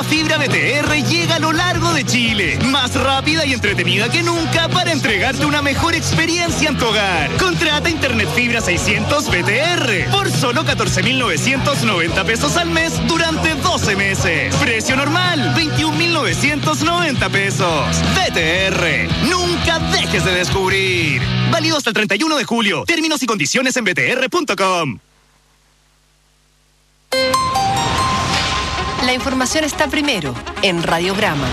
nueva fibra BTR llega a lo largo de Chile. Más rápida y entretenida que nunca para entregarte una mejor experiencia en tu hogar. Contrata Internet Fibra 600 BTR por solo 14.990 pesos al mes durante 12 meses. Precio normal, 21.990 pesos. BTR, nunca dejes de descubrir. Válido hasta el 31 de julio. Términos y condiciones en btr.com. La información está primero en Radiograma.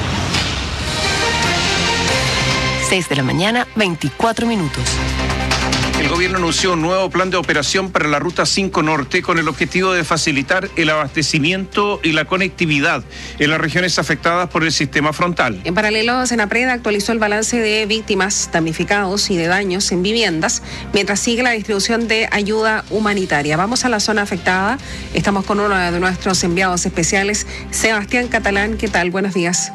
6 de la mañana, 24 minutos. El gobierno anunció un nuevo plan de operación para la Ruta 5 Norte con el objetivo de facilitar el abastecimiento y la conectividad en las regiones afectadas por el sistema frontal. En paralelo, Senapred actualizó el balance de víctimas, damnificados y de daños en viviendas, mientras sigue la distribución de ayuda humanitaria. Vamos a la zona afectada. Estamos con uno de nuestros enviados especiales, Sebastián Catalán. ¿Qué tal? Buenos días.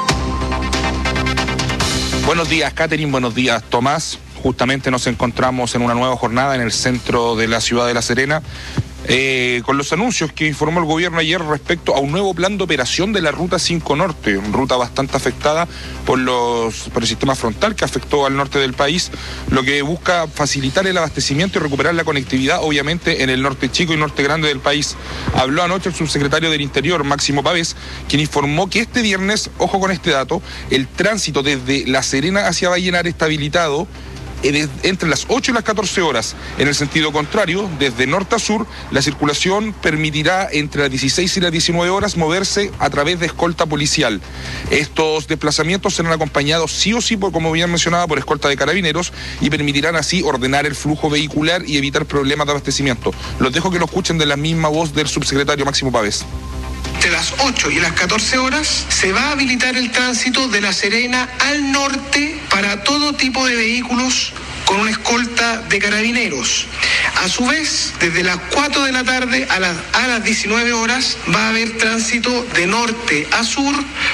Buenos días, Catherine. Buenos días, Tomás. Justamente nos encontramos en una nueva jornada en el centro de la ciudad de La Serena, con los anuncios que informó el gobierno ayer respecto a un nuevo plan de operación de la Ruta 5 Norte, una ruta bastante afectada por el sistema frontal que afectó al norte del país, lo que busca facilitar el abastecimiento y recuperar la conectividad, obviamente, en el norte chico y norte grande del país. Habló anoche el subsecretario del Interior, Máximo Pavés, quien informó que este viernes, ojo con este dato, el tránsito desde La Serena hacia Vallenar está habilitado entre las 8 y las 14 horas. En el sentido contrario, desde norte a sur, la circulación permitirá entre las 16 y las 19 horas moverse a través de escolta policial. Estos desplazamientos serán acompañados sí o sí, como bien mencionaba, por escolta de carabineros y permitirán así ordenar el flujo vehicular y evitar problemas de abastecimiento. Los dejo que lo escuchen de la misma voz del subsecretario Máximo Pavés. Entre las 8 y las 14 horas se va a habilitar el tránsito de La Serena al norte para todo tipo de vehículos con una escolta de carabineros. A su vez, desde las 4 de la tarde a las 19 horas va a haber tránsito de norte a sur.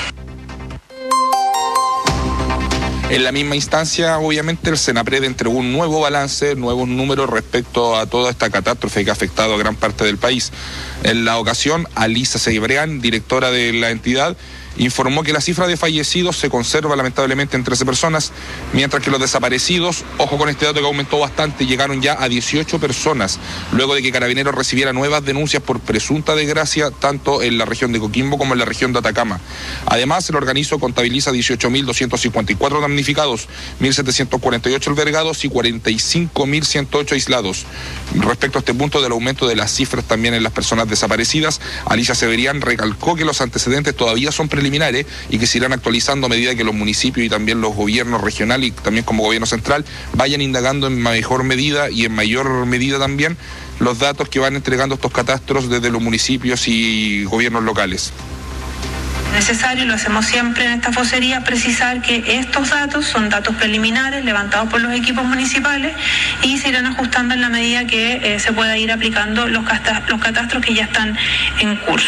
En la misma instancia, obviamente, el Senapred entregó un nuevo balance, nuevos números respecto a toda esta catástrofe que ha afectado a gran parte del país. En la ocasión, Alisa Ceibreán, directora de la entidad, informó que la cifra de fallecidos se conserva lamentablemente en 13 personas, mientras que los desaparecidos, ojo con este dato que aumentó bastante, llegaron ya a 18 personas, luego de que Carabineros recibiera nuevas denuncias por presunta desgracia, tanto en la región de Coquimbo como en la región de Atacama. Además, el organismo contabiliza 18.254 damnificados, 1.748 albergados y 45.108 aislados. Respecto a este punto del aumento de las cifras también en las personas desaparecidas, Alicia Severián recalcó que los antecedentes todavía son preliminares y que se irán actualizando a medida que los municipios y también los gobiernos regionales y también como gobierno central vayan indagando en mejor medida y en mayor medida también los datos que van entregando estos catastros desde los municipios y gobiernos locales. Necesario, y lo hacemos siempre en esta vocería, precisar que estos datos son datos preliminares levantados por los equipos municipales y se irán ajustando en la medida que se pueda ir aplicando los catastros que ya están en curso.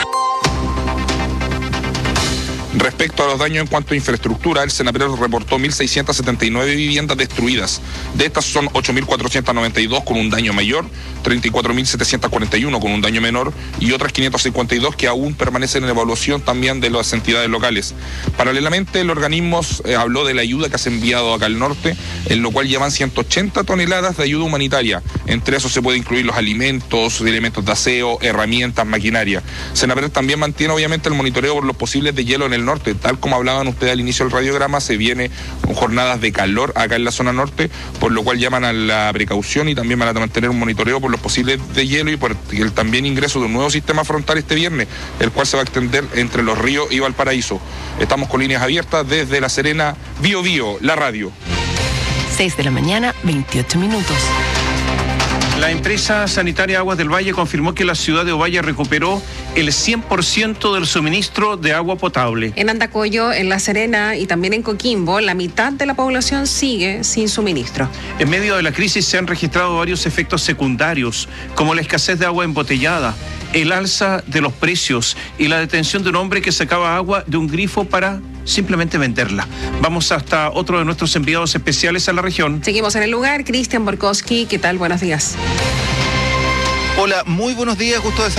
Respecto a los daños en cuanto a infraestructura, el Senapred reportó 1.679 viviendas destruidas. De estas son 8.492 con un daño mayor, 34.741 con un daño menor y otras 552 que aún permanecen en evaluación también de las entidades locales. Paralelamente, el organismo habló de la ayuda que se ha enviado acá al norte, en lo cual llevan 180 toneladas de ayuda humanitaria. Entre eso se puede incluir los alimentos, elementos de aseo, herramientas, maquinaria. Senapred también mantiene obviamente el monitoreo por los posibles de hielo en el norte. Tal como hablaban ustedes al inicio del radiograma, se viene jornadas de calor acá en la zona norte, por lo cual llaman a la precaución y también van a mantener un monitoreo por los posibles de hielo y por el también ingreso de un nuevo sistema frontal este viernes, el cual se va a extender entre Los Ríos y Valparaíso. Estamos con líneas abiertas desde La Serena, Bío Bío, la radio. 6 de la mañana, 28 minutos. La empresa sanitaria Aguas del Valle confirmó que la ciudad de Ovalle recuperó el 100% del suministro de agua potable. En Andacollo, en La Serena y también en Coquimbo, la mitad de la población sigue sin suministro. En medio de la crisis se han registrado varios efectos secundarios, como la escasez de agua embotellada, el alza de los precios y la detención de un hombre que sacaba agua de un grifo para simplemente venderla. Vamos hasta otro de nuestros enviados especiales a la región. Seguimos en el lugar. Cristian Borkowski, ¿qué tal? Buenos días. Hola, muy buenos días, gusto de